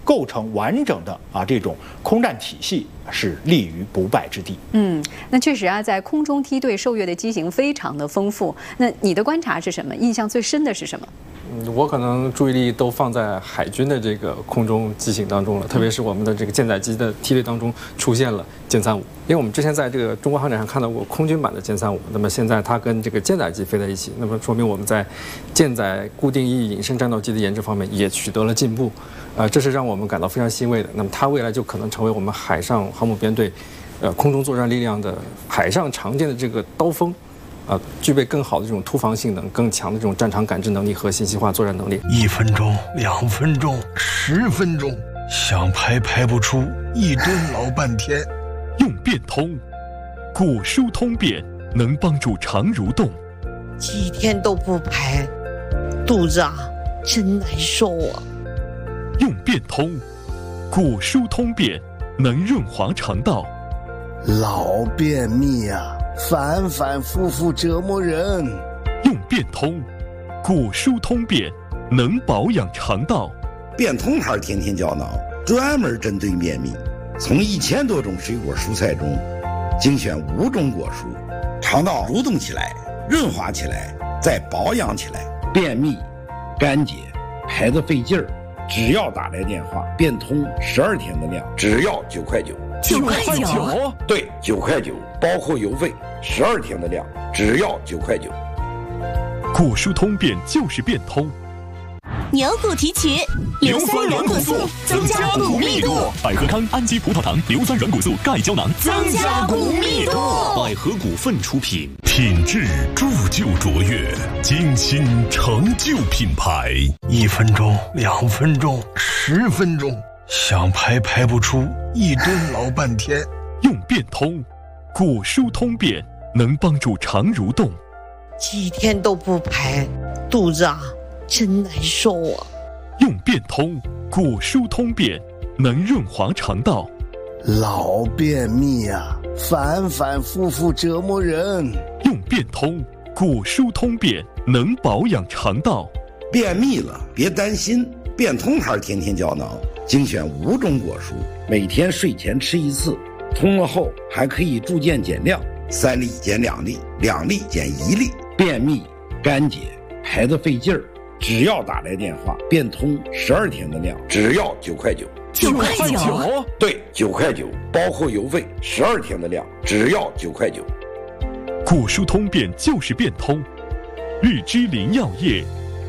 构成完整的这种空战体系是立于不败之地。 那确实啊，在空中梯队受阅的机型非常的丰富。那你的观察是什么？印象最深的是什么？ 我可能注意力都放在海军的这个空中机型当中了，特别是我们的这个舰载机的梯队当中出现了歼35，因为我们之前在这个中国航展上看到过空军版的歼35，那么现在它跟这个舰载机飞在一起，那么说明我们在舰载固定翼隐身战斗机的研制方面也取得了进步，这是让我们感到非常欣慰的。那么它未来就可能成为我们海上航母编队，空中作战力量的海上常见的这个刀锋。具备更好的这种突防性能，更强的这种战场感知能力和信息化作战能力。 1分钟、2分钟、10分钟，想排不出，一顿老半天。 用变通，古书通变能帮助肠蠕动。 几天都不排，肚子真难受啊。 用变通，古书通变能润滑肠道。 老便秘反反复复折磨人。 用变通，古书通便能保养肠道。 变通牌天天胶囊专门针对便秘，从1000多种水果蔬菜中精选5种果蔬，肠道蠕动起来，润滑起来，再保养起来。便秘、干结、排得费劲儿，只要打来电话，变通12天的量，只要9块9。 9块9？ 对，9块9，包括邮费，12天的量，只要9块9。 古书通便就是变通。 牛骨提取，硫酸软骨素增加骨密度。 百合康氨基葡萄糖硫酸软骨素钙胶囊增加骨密度。 百合股份出品，品质铸就卓越，精心成就品牌。 1分钟、2分钟、10分钟。想排不出，一顿老半天。 用变通，古书通便能帮助肠蠕动。 几天都不排，肚子真难受啊。 用变通，古书通便能润滑肠道。 老便秘反反复复折磨人。 用变通，古书通便能保养肠道。 便秘了别担心，变通牌天天胶囊精选5种果蔬，每天睡前吃1次，通了后还可以逐渐减量，3粒减2粒，2粒减1粒。便秘、干结、排得费劲儿，只要打来电话，变通12天的量，只要9块9。 9块9？ 对，9块9，包括邮费，12天的量，只要9块9。 古书通便就是变通。日之林药业。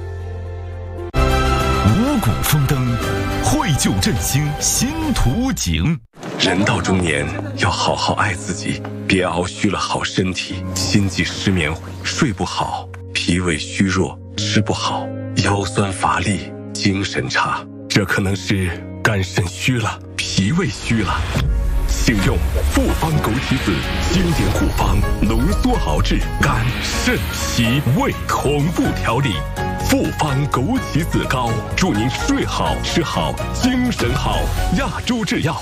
五谷丰登，绘就振兴新图景。 人到中年，要好好爱自己，别熬虚了好身体，心悸失眠，睡不好，脾胃虚弱，吃不好，腰酸乏力，精神差，这可能是肝肾虚了，脾胃虚了。请用复方枸杞子经典古方浓缩熬制肝肾脾胃同步调理。复方枸杞子膏，祝您睡好吃好精神好。亚洲制药。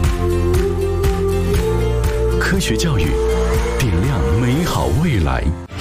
科学教育，点亮美好未来。